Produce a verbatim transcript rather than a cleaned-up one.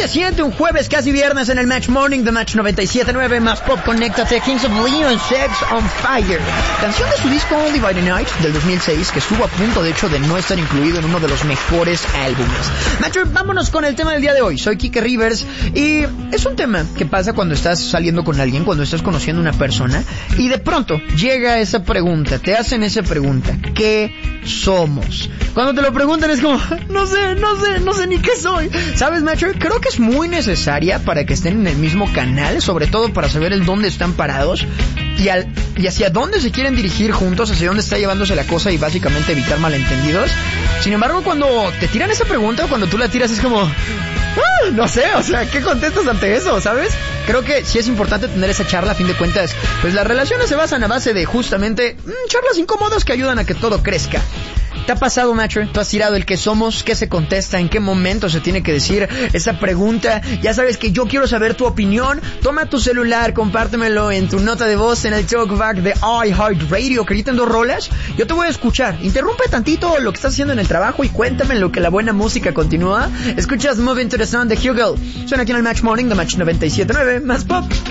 se siente un jueves casi viernes en el Match Morning de Match noventa y siete punto nueve más Pop? Conéctate, Kings of Leon, Sex on Fire, canción de su disco Only by the Night del dos mil seis, que estuvo a punto de hecho de no estar incluido en uno de los mejores álbumes. Matcher, vámonos con el tema del día de hoy. Soy Kike Rivers y es un tema que pasa cuando estás saliendo con alguien, cuando estás conociendo a una persona y de pronto llega esa pregunta, te hacen esa pregunta: ¿qué somos? Cuando te lo preguntan es como, no sé, no sé, no sé ni qué soy. ¿Sabes, Matcher? Creo que es muy necesaria para que estén en el mismo canal, sobre todo para saber el dónde están parados y, al, y hacia dónde se quieren dirigir juntos, hacia dónde está llevándose la cosa y básicamente evitar malentendidos. Sin embargo, cuando te tiran esa pregunta, cuando tú la tiras es como, ah, no sé, o sea, ¿qué contestas ante eso, sabes? Creo que sí es importante tener esa charla. A fin de cuentas, pues las relaciones se basan a base de justamente mmm, charlas incómodas que ayudan a que todo crezca. ¿Te ha pasado, Matcher? ¿Tú has tirado el qué somos? ¿Qué se contesta? ¿En qué momento se tiene que decir esa pregunta? Ya sabes que yo quiero saber tu opinión. Toma tu celular, compártemelo en tu nota de voz en el talkback de iHeartRadio, que ahorita en dos rolas yo te voy a escuchar. Interrumpe tantito lo que estás haciendo en el trabajo y cuéntame en lo que la buena música continúa. Escuchas Moving to the Sound de Hugel. Suena aquí en el Match Morning de Match noventa y siete punto nueve más Pop.